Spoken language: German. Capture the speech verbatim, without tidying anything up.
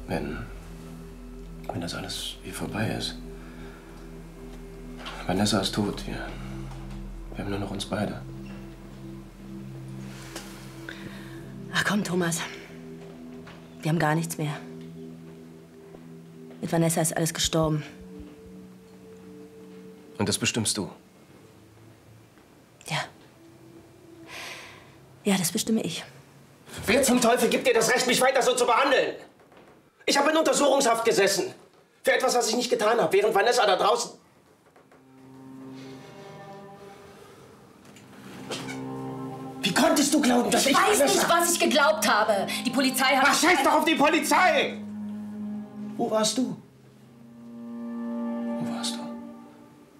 Wenn, wenn das alles hier vorbei ist. Vanessa ist tot. Wir, wir haben nur noch uns beide. Ach komm, Thomas. Wir haben gar nichts mehr. Mit Vanessa ist alles gestorben. Und das bestimmst du? Ja. Ja, das bestimme ich. Wer zum Teufel gibt dir das Recht, mich weiter so zu behandeln? Ich habe in Untersuchungshaft gesessen. Für etwas, was ich nicht getan habe, während Vanessa da draußen... Wie konntest du glauben, dass ich... Ich weiß nicht, was ich geglaubt habe. Die Polizei hat... Ach, scheiß doch auf die Polizei! Wo warst du?